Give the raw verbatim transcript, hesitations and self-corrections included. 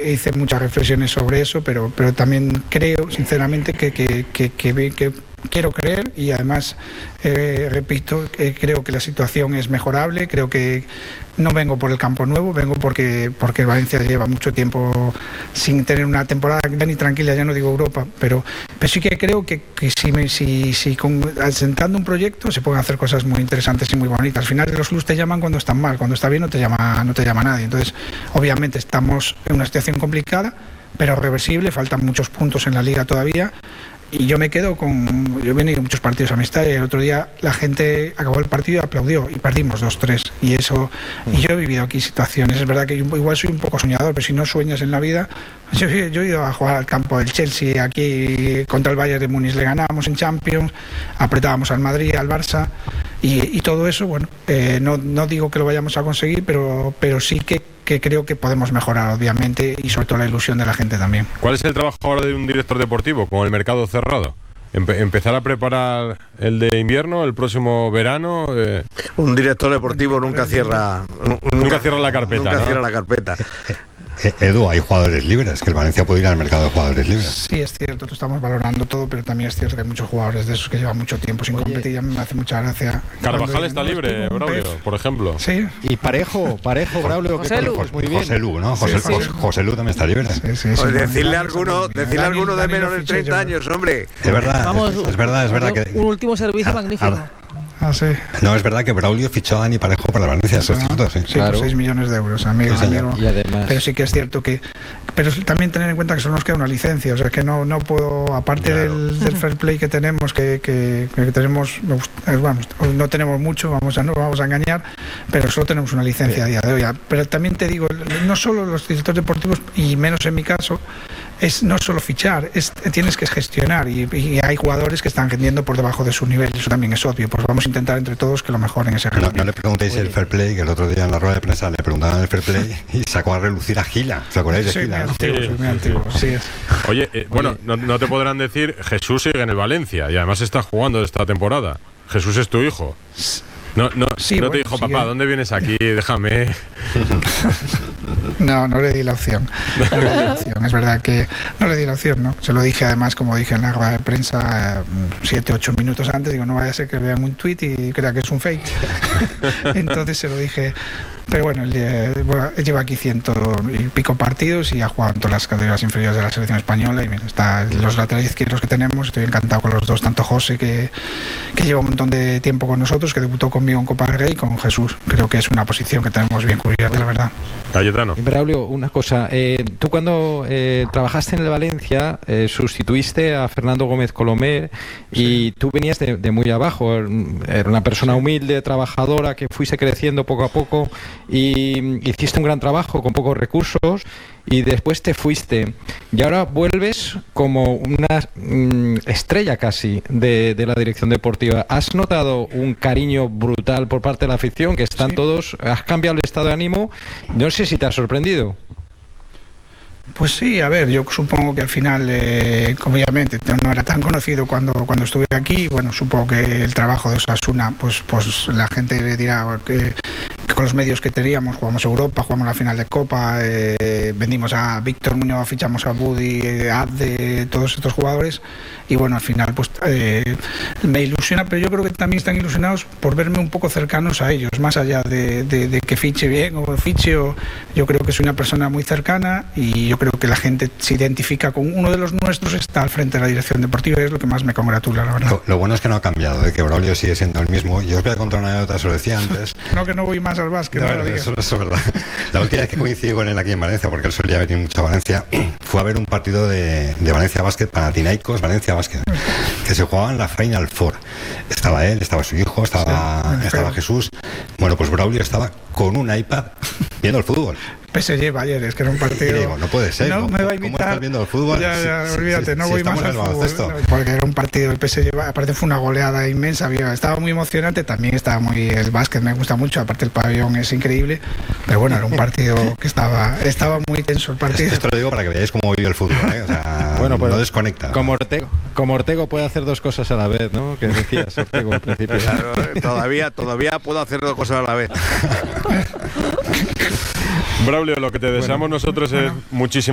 eh, hice muchas reflexiones sobre eso, pero, pero también creo, sinceramente, que, que, que, que, que quiero creer y además, eh, repito, eh, creo que la situación es mejorable, creo que no vengo por el campo nuevo, vengo porque, porque Valencia lleva mucho tiempo sin tener una temporada ni tranquila, ya no digo Europa, pero, pero sí que creo que, que si, me, si, si con, asentando un proyecto se pueden hacer cosas muy interesantes y muy bonitas. Al final los clubes te llaman cuando están mal, cuando está bien no te llama, no te llama nadie. Entonces, obviamente estamos en una situación complicada, pero reversible, faltan muchos puntos en la liga todavía. Y yo me quedo con... Yo he venido a muchos partidos de amistad y el otro día la gente acabó el partido y aplaudió y perdimos dos tres. Y eso... Y yo he vivido aquí situaciones. Es verdad que yo igual soy un poco soñador, pero si no sueñas en la vida... Yo, yo he ido a jugar al campo del Chelsea, aquí contra el Bayern de Múnich le ganábamos en Champions, apretábamos al Madrid, al Barça y, y todo eso, bueno, eh, no, no digo que lo vayamos a conseguir, pero, pero sí que, que creo que podemos mejorar, obviamente, y sobre todo la ilusión de la gente también. ¿Cuál es el trabajo ahora de un director deportivo con el mercado cerrado? Empe- empezar a preparar el de invierno, el próximo verano. Eh... Un director deportivo nunca cierra nunca, nunca cierra la carpeta. Nunca ¿no? cierra la carpeta. Edu, hay jugadores libres, que el Valencia puede ir al mercado de jugadores libres. Sí, es cierto, estamos valorando todo, pero también es cierto que hay muchos jugadores de esos que llevan mucho tiempo sin Oye. competir, ya me hace mucha gracia. Carvajal está libre, Braulio, por ejemplo. Sí. Y Parejo, Parejo, Braulio, José Lu. Pues muy bien. José Lu, ¿no? José, sí, sí. José, José Lu también está libre. Sí, sí, sí, pues sí, decirle a alguno, decirle a alguno de menos de treinta años, hombre. Es verdad, Vamos, es, es verdad, es verdad que... Un último servicio ah, magnífico. Ah, Ah, sí. No, es verdad que Braulio fichó a Dani Parejo para Valencia, eso es cierto, sí. Sí, claro. Por seis millones de euros, amigos, sí, amigo. Y además... Pero sí que es cierto que... Pero también tener en cuenta que solo nos queda una licencia, o sea que no, no puedo, aparte claro. del, del fair play que tenemos, que, que, que tenemos, vamos, no tenemos mucho, vamos a, no vamos a engañar, pero solo tenemos una licencia sí. a día de hoy. Pero también te digo, no solo los directores deportivos, y menos en mi caso, es no solo fichar, es, tienes que gestionar y, y hay jugadores que están vendiendo por debajo de su nivel, eso también es obvio, pues vamos a intentar entre todos que lo mejoren ese no, no le preguntéis el fair play, que el otro día en la rueda de prensa le preguntaban el fair play y sacó a relucir a Gila, ¿os acordáis de sí, Gila? Muy antiguo, sí. muy antiguo, sí es. Oye, eh, bueno, no, no te podrán decir Jesús sigue en el Valencia y además está jugando esta temporada. Jesús es tu hijo. No, no, sí, no bueno, te dijo, papá, sigue. ¿Dónde vienes aquí? Déjame. No, no le di la opción. No le di la opción. Es verdad que no le di la opción, ¿no? Se lo dije además, como dije en la rueda de prensa, siete, ocho minutos antes, digo, no vaya a ser que vean un tuit y crea que es un fake. Entonces se lo dije. Pero bueno, él, bueno, él lleva aquí ciento y pico partidos y ha jugado en todas las categorías inferiores de la selección española y mira, está los laterales izquierdos que tenemos, estoy encantado con los dos, tanto José que, que lleva un montón de tiempo con nosotros, que debutó conmigo en Copa del Rey, y con Jesús, creo que es una posición que tenemos bien cubierta, la verdad. Cayetano. Braulio, una cosa, eh, tú cuando eh, trabajaste en el Valencia eh, sustituiste a Fernando Gómez Colomer y sí. tú venías de, de muy abajo, era una persona humilde, trabajadora, que fuiste creciendo poco a poco y hiciste un gran trabajo con pocos recursos y después te fuiste y ahora vuelves como una mm, estrella casi de, de la dirección deportiva. ¿Has notado un cariño brutal por parte de la afición? Que están sí. todos, has cambiado el estado de ánimo, no sé si te ha sorprendido. Pues sí, a ver, yo supongo que al final, eh, obviamente, no era tan conocido cuando, cuando estuve aquí. Bueno, supongo que el trabajo de Osasuna, pues, pues la gente dirá que, que con los medios que teníamos, jugamos Europa, jugamos la final de Copa, eh, vendimos a Víctor Muñoz, fichamos a Budi, eh, Abde, todos estos jugadores. Y bueno, al final, pues eh, me ilusiona, pero yo creo que también están ilusionados por verme un poco cercanos a ellos, más allá de, de, de que fiche bien o fiche. O, yo creo que soy una persona muy cercana y yo creo que la gente se identifica con uno de los nuestros, está al frente de la dirección deportiva y es lo que más me congratula, la verdad. Lo, lo bueno es que no ha cambiado, de que Braulio sigue siendo el mismo. Yo os voy a contar una anécdota, se lo decía antes. No, que no voy más al básquet. No, no no, eso, eso es verdad. La última vez que coincidí con él aquí en Valencia, porque él solía venir mucho a Valencia, fue a ver un partido de, de Valencia Basket, Panathinaikos Valencia Basket, que se jugaba en la Final Four. Estaba él, estaba su hijo, estaba, sí, estaba Jesús. Bueno, pues Braulio estaba con un iPad viendo el fútbol. P S G ayer, es que era un partido. Digo, no puede ser. No ¿Cómo, me va a ¿Cómo invitar? estás viendo el fútbol? Ya, ya, sí, olvídate, sí, no sí, voy sí, más al fútbol. Porque era un partido del P S G, aparte fue una goleada inmensa, estaba muy emocionante, también estaba muy. El básquet me gusta mucho, aparte el pabellón es increíble, pero bueno, era un partido que estaba estaba muy tenso el partido. Esto lo digo para que veáis cómo vive el fútbol, ¿eh? O sea, bueno, pues no desconecta. Como Ortego, como Ortego puede hacer dos cosas a la vez, ¿no? Que decías, Ortego, al principio. Claro, todavía, todavía puedo hacer dos cosas a la vez. Braulio, lo que te deseamos bueno, nosotros bueno. es muchísima